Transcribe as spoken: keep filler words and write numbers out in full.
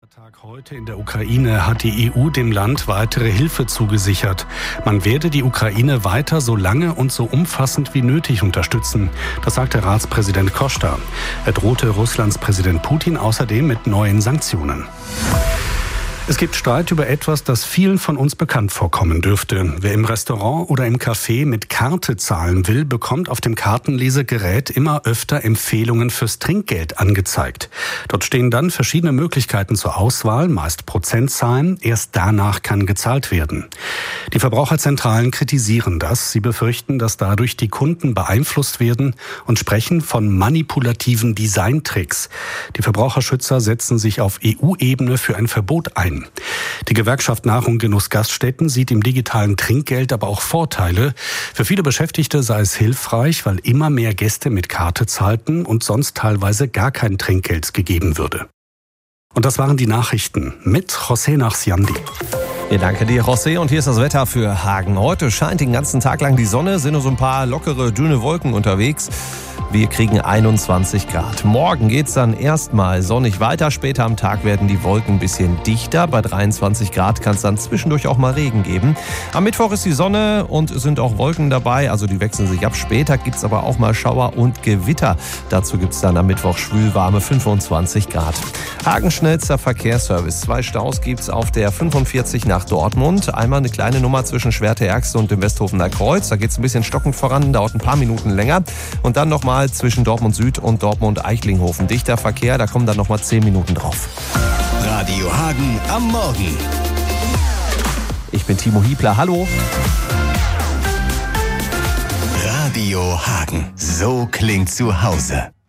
Feiertag heute in der Ukraine hat die E U dem Land weitere Hilfe zugesichert. Man werde die Ukraine weiter so lange und so umfassend wie nötig unterstützen. Das sagte Ratspräsident Costa. Er drohte Russlands Präsident Putin außerdem mit neuen Sanktionen. Es gibt Streit über etwas, das vielen von uns bekannt vorkommen dürfte. Wer im Restaurant oder im Café mit Karte zahlen will, bekommt auf dem Kartenlesegerät immer öfter Empfehlungen fürs Trinkgeld angezeigt. Dort stehen dann verschiedene Möglichkeiten zur Auswahl, meist Prozentzahlen. Erst danach kann gezahlt werden. Die Verbraucherzentralen kritisieren das. Sie befürchten, dass dadurch die Kunden beeinflusst werden und sprechen von manipulativen Designtricks. Die Verbraucherschützer setzen sich auf E U-Ebene für ein Verbot ein. Die Gewerkschaft Nahrung Genuss Gaststätten sieht im digitalen Trinkgeld aber auch Vorteile. Für viele Beschäftigte sei es hilfreich, weil immer mehr Gäste mit Karte zahlten und sonst teilweise gar kein Trinkgeld gegeben würde. Und das waren die Nachrichten mit José Nachsiandi. Ja, danke dir, José. Und hier ist das Wetter für Hagen. Heute scheint den ganzen Tag lang die Sonne, sind nur so ein paar lockere, dünne Wolken unterwegs. Wir kriegen einundzwanzig Grad. Morgen geht's dann erstmal sonnig weiter. Später am Tag werden die Wolken ein bisschen dichter. Bei dreiundzwanzig Grad kann es dann zwischendurch auch mal Regen geben. Am Mittwoch ist die Sonne und sind auch Wolken dabei. Also die wechseln sich ab. Später gibt's aber auch mal Schauer und Gewitter. Dazu gibt's dann am Mittwoch schwülwarme fünfundzwanzig Grad. Hagen schnellster Verkehrsservice. Zwei Staus gibt's auf der fünfundvierzig nach Dortmund. Einmal eine kleine Nummer zwischen Schwerte-Erxte und dem Westhofener Kreuz. Da geht's ein bisschen stockend voran, dauert ein paar Minuten länger. Und dann nochmal zwischen Dortmund Süd und Dortmund Eichlinghofen. Dichter Verkehr, da kommen dann noch mal zehn Minuten drauf. Radio Hagen am Morgen. Ich bin Timo Hiebler, hallo. Radio Hagen, so klingt zu Hause.